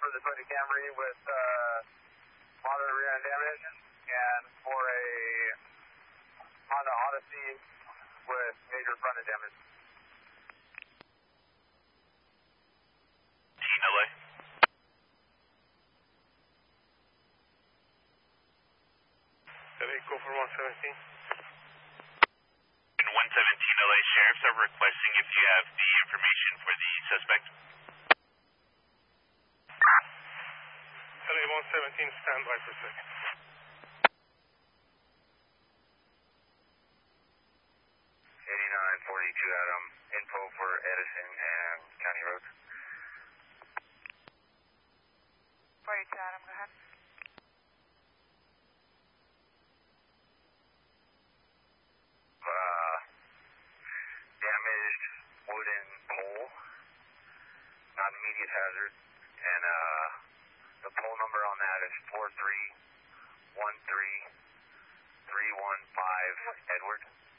for the Toyota Camry with moderate rear end damage, and for a Honda Odyssey with major front end damage. LA. Go for 117. In 117 LA, sheriffs are requesting if you have the information for the suspect. LA 117, stand by for a second. Adam, info for Edison and County Road. 42 Adam, go ahead. Damaged wooden pole, not immediate hazard, and the pole number on that is 4313315 Edward.